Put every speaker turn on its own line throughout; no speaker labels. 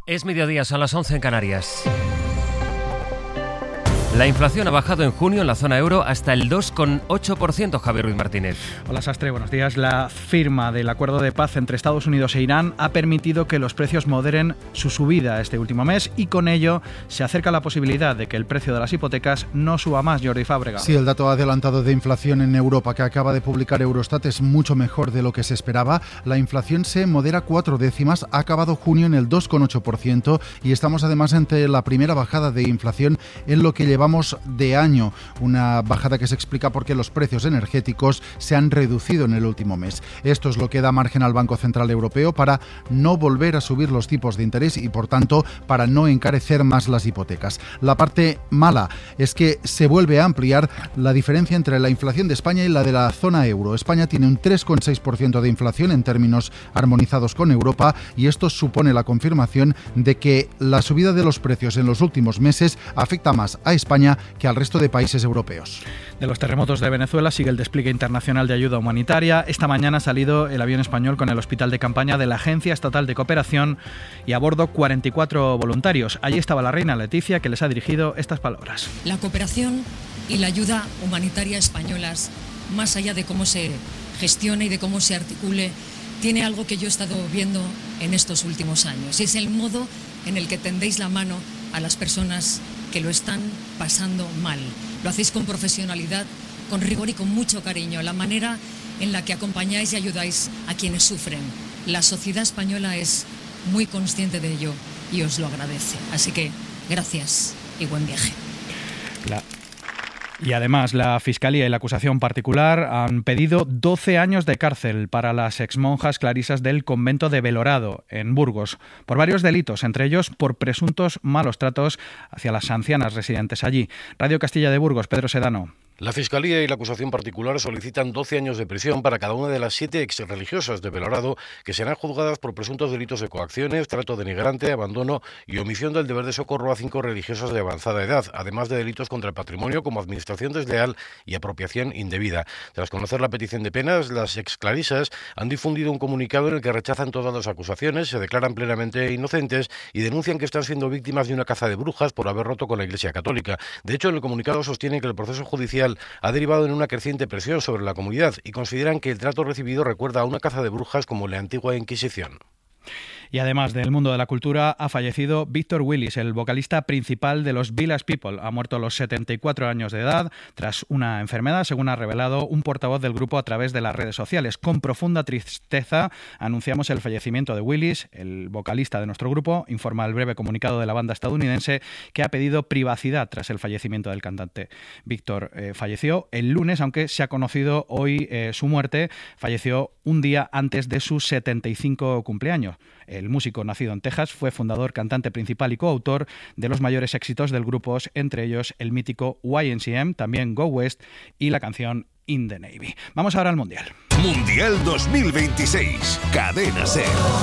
Es mediodía, son las 11 en Canarias. La inflación ha bajado en junio en la zona euro hasta el 2,8%, Javier Ruiz Martínez.
Hola Sastre, buenos días. La firma del acuerdo de paz entre Estados Unidos e Irán ha permitido que los precios moderen su subida este último mes y con ello se acerca la posibilidad de que el precio de las hipotecas no suba más, Jordi Fábrega.
Sí, el dato adelantado de inflación en Europa que acaba de publicar Eurostat es mucho mejor de lo que se esperaba. La inflación se modera 4 décimas, ha acabado junio en el 2,8% y estamos además ante la primera bajada de inflación en lo que llevamos de año, una bajada que se explica porque los precios energéticos se han reducido en el último mes. Esto es lo que da margen al Banco Central Europeo para no volver a subir los tipos de interés y, por tanto, para no encarecer más las hipotecas. La parte mala es que se vuelve a ampliar la diferencia entre la inflación de España y la de la zona euro. España tiene un 3,6% de inflación en términos armonizados con Europa y esto supone la confirmación de que la subida de los precios en los últimos meses afecta más a España que al resto de países europeos.
De los terremotos de Venezuela sigue el despliegue internacional de ayuda humanitaria. Esta mañana ha salido el avión español con el hospital de campaña de la Agencia Estatal de Cooperación y a bordo 44 voluntarios. Allí estaba la reina Leticia, que les ha dirigido estas palabras.
La cooperación y la ayuda humanitaria españolas, más allá de cómo se gestione y de cómo se articule, tiene algo que yo he estado viendo en estos últimos años. Y es el modo en el que tendéis la mano a las personas que lo están pasando mal. Lo hacéis con profesionalidad, con rigor y con mucho cariño. La manera en la que acompañáis y ayudáis a quienes sufren. La sociedad española es muy consciente de ello y os lo agradece. Así que gracias y buen viaje.
Y además, la Fiscalía y la acusación particular han pedido 12 años de cárcel para las exmonjas clarisas del convento de Belorado, en Burgos, por varios delitos, entre ellos por presuntos malos tratos hacia las ancianas residentes allí. Radio Castilla de Burgos, Pedro Sedano.
La Fiscalía y la acusación particular solicitan 12 años de prisión para cada una de las 7 exreligiosas de Belorado que serán juzgadas por presuntos delitos de coacciones, trato denigrante, abandono y omisión del deber de socorro a 5 religiosas de avanzada edad, además de delitos contra el patrimonio como administración desleal y apropiación indebida. Tras conocer la petición de penas, las exclarisas han difundido un comunicado en el que rechazan todas las acusaciones, se declaran plenamente inocentes y denuncian que están siendo víctimas de una caza de brujas por haber roto con la Iglesia Católica. De hecho, en el comunicado sostienen que el proceso judicial ha derivado en una creciente presión sobre la comunidad y consideran que el trato recibido recuerda a una caza de brujas como la antigua Inquisición.
Y además del mundo de la cultura, ha fallecido Victor Willis, el vocalista principal de los Village People. Ha muerto a los 74 años de edad tras una enfermedad, según ha revelado un portavoz del grupo a través de las redes sociales. Con profunda tristeza anunciamos el fallecimiento de Willis, el vocalista de nuestro grupo, informa el breve comunicado de la banda estadounidense, que ha pedido privacidad tras el fallecimiento del cantante. Víctor falleció el lunes, aunque se ha conocido hoy su muerte. Falleció un día antes de sus 75 cumpleaños. El músico nacido en Texas fue fundador, cantante principal y coautor de los mayores éxitos del grupo, entre ellos el mítico YMCA, también Go West y la canción In the Navy. Vamos ahora al Mundial.
Mundial 2026, Cadena SER.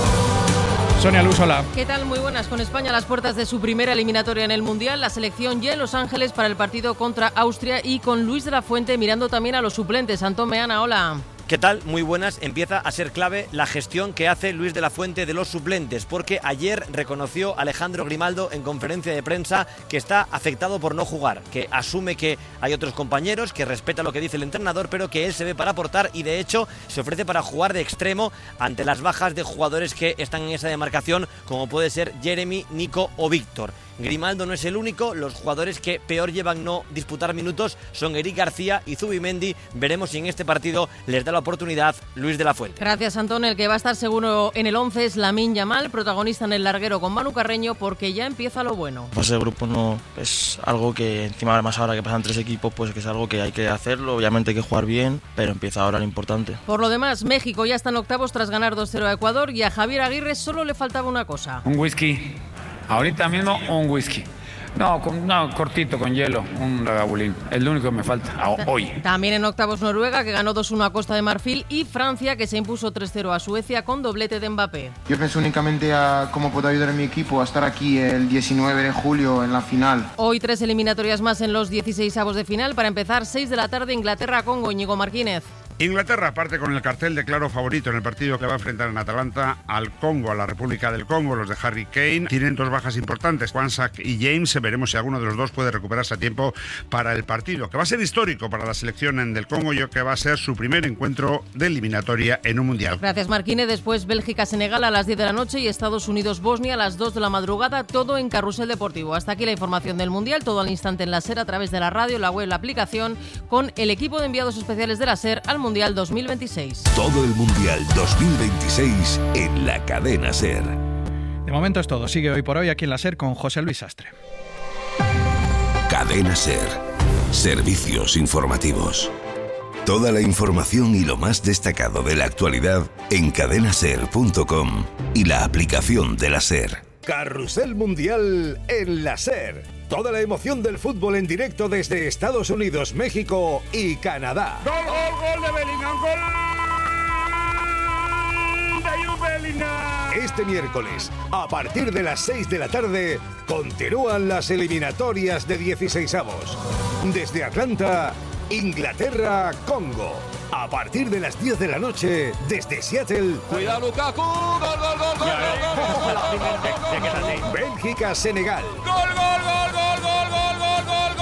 Sonia Luz, hola.
¿Qué tal? Muy buenas. Con España a las puertas de su primera eliminatoria en el Mundial, la selección ya en Los Ángeles para el partido contra Austria y con Luis de la Fuente mirando también a los suplentes. Antón Meana, hola.
¿Qué tal? Muy buenas. Empieza a ser clave la gestión que hace Luis de la Fuente de los suplentes, porque ayer reconoció Alejandro Grimaldo en conferencia de prensa que está afectado por no jugar, que asume que hay otros compañeros, que respeta lo que dice el entrenador, pero que él se ve para aportar y de hecho se ofrece para jugar de extremo ante las bajas de jugadores que están en esa demarcación, como puede ser Jeremy, Nico o Víctor. Grimaldo no es el único, los jugadores que peor llevan no disputar minutos son Eric García y Zubimendi. Veremos si en este partido les da la oportunidad Luis de la Fuente.
Gracias, Antón. El que va a estar seguro en el 11 es Lamine Yamal, protagonista en el larguero con Manu Carreño, porque ya empieza lo bueno.
Pues el grupo no es algo que encima además ahora que pasan 3 equipos, pues que es algo que hay que hacerlo, obviamente hay que jugar bien, pero empieza ahora lo importante.
Por lo demás, México ya está en octavos tras ganar 2-0 a Ecuador y a Javier Aguirre solo le faltaba una cosa.
Un whisky. Ahorita mismo un whisky. No, cortito, con hielo, un ragabulín. Es lo único que me falta hoy.
También en octavos Noruega, que ganó 2-1 a Costa de Marfil, y Francia, que se impuso 3-0 a Suecia con doblete de Mbappé.
Yo pienso únicamente a cómo puedo ayudar a mi equipo a estar aquí el 19 de julio en la final.
Hoy 3 eliminatorias más en los 16avos de final. Para empezar, 6 de la tarde, Inglaterra-Congo. Íñigo Martínez.
Inglaterra parte con el cartel de claro favorito en el partido que va a enfrentar en Atalanta al Congo, a la República del Congo. Los de Harry Kane tienen 2 bajas importantes, Wan-Sak y James. Veremos si alguno de los dos puede recuperarse a tiempo para el partido, que va a ser histórico para la selección del Congo, y que va a ser su primer encuentro de eliminatoria en un mundial.
Gracias, Marquine. Después Bélgica-Senegal a las 10 de la noche y Estados Unidos-Bosnia a las 2 de la madrugada, todo en Carrusel Deportivo. Hasta aquí la información del mundial, todo al instante en la SER, a través de la radio, la web, la aplicación, con el equipo de enviados especiales de la SER al Mundial 2026.
Todo el Mundial 2026 en la cadena SER.
De momento es todo. Sigue Hoy por Hoy aquí en la SER con José Luis Sastre.
Cadena SER. Servicios informativos. Toda la información y lo más destacado de la actualidad en cadenaser.com y la aplicación de la SER.
Carrusel Mundial en la SER. Toda la emoción del fútbol en directo desde Estados Unidos, México y Canadá.
¡Gol, gol, gol de Bellingham! ¡Gol de Jude Bellingham!
Este miércoles, a partir de las 6 de la tarde, continúan las eliminatorias de 16avos. Desde Atlanta, Inglaterra, Congo. A partir de las 10 de la noche, desde Seattle.
¡Cuidado, Lukaku! ¡Gol, gol, gol, gol, gol!
Bélgica, Senegal.
¡Gol, gol, gol, gol, gol, gol, gol, gol,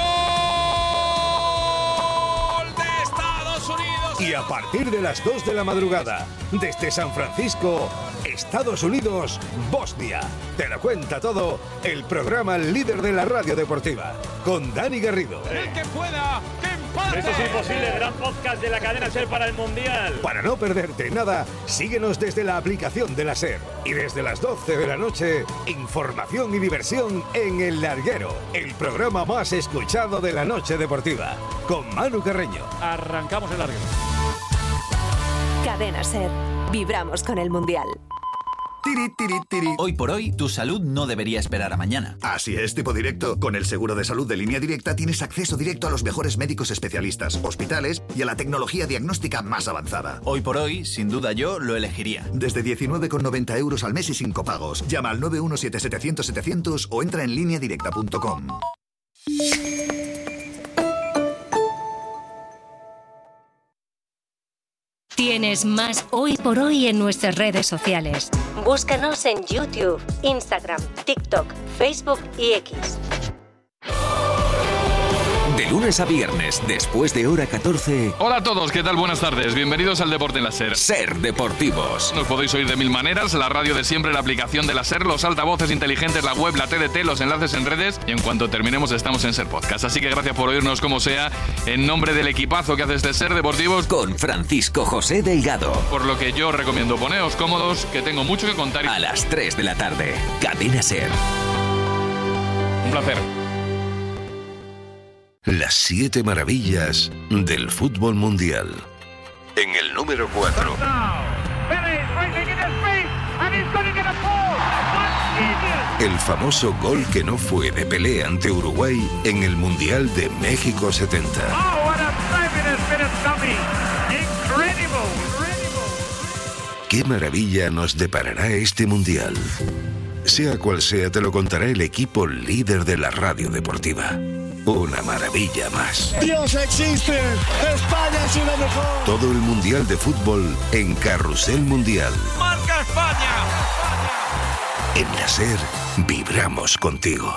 gol! ¡De Estados Unidos!
Y a partir de las 2 de la madrugada, desde San Francisco, Estados Unidos, Bosnia. Te lo cuenta todo el programa líder de la radio deportiva, con Dani Garrido.
¡El que pueda!
Esto es imposible, gran podcast de la cadena SER para el Mundial.
Para no perderte nada, síguenos desde la aplicación de la SER. Y desde las 12 de la noche, información y diversión en El Larguero, el programa más escuchado de la noche deportiva, con Manu Carreño.
Arrancamos El Larguero.
Cadena SER. Vibramos con el Mundial.
Hoy por hoy, tu salud no debería esperar a mañana.
Así es, tipo directo. Con el seguro de salud de Línea Directa tienes acceso directo a los mejores médicos especialistas, hospitales y a la tecnología diagnóstica más avanzada.
Hoy por hoy, sin duda yo lo elegiría.
Desde 19,90 € al mes y sin copagos. Llama al 917-700-700 o entra en lineadirecta.com.
Tienes más Hoy por Hoy en nuestras redes sociales. Búscanos en YouTube, Instagram, TikTok, Facebook y X.
De lunes a viernes, después de hora 14...
Hola a todos, ¿qué tal? Buenas tardes. Bienvenidos al Deporte en la SER.
SER Deportivos.
Nos podéis oír de mil maneras, la radio de siempre, la aplicación de la SER, los altavoces inteligentes, la web, la TDT, los enlaces en redes, y en cuanto terminemos estamos en SER Podcast. Así que gracias por oírnos como sea, en nombre del equipazo que hace este SER Deportivos.
Con Francisco José Delgado.
Por lo que yo recomiendo poneos cómodos, que tengo mucho que contar.
A las 3 de la tarde, Cadena SER.
Un placer.
Las 7 maravillas del fútbol mundial. En el número 4. El famoso gol que no fue de Pelé ante Uruguay en el Mundial de México 70. ¿Qué maravilla nos deparará este Mundial? Sea cual sea, te lo contará el equipo líder de la radio deportiva. Una maravilla más.
¡Dios existe! ¡España es una mejor!
Todo el Mundial de Fútbol en Carrusel Mundial.
¡Marca España!
En la SER, vibramos contigo.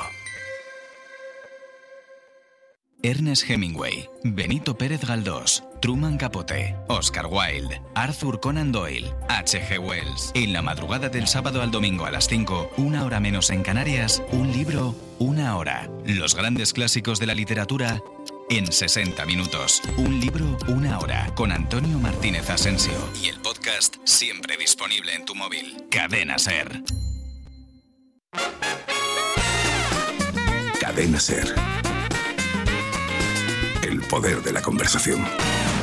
Ernest Hemingway, Benito Pérez Galdós, Truman Capote, Oscar Wilde, Arthur Conan Doyle, H.G. Wells. En la madrugada del sábado al domingo a las 5, 1 hora menos en Canarias, un libro, 1 hora. Los grandes clásicos de la literatura en 60 minutos. Un libro, 1 hora. Con Antonio Martínez Asensio. Y el podcast siempre disponible en tu móvil. Cadena SER.
Cadena SER. El poder de la conversación.